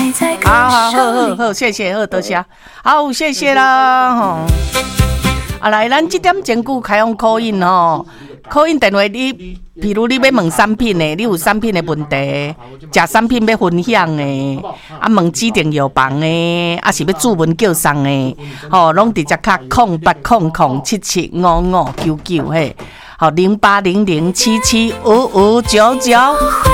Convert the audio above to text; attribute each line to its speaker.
Speaker 1: 好，谢谢，好，多谢，好，谢谢啦，吼。啊，来，咱这点前句开放call in吼，call in电话你，譬如你要问产品的，你有产品的问题，食产品要分享的，啊，问指定药房的，啊是要注文叫送的，吼，拢直接卡0800775599嘿，好0800775599。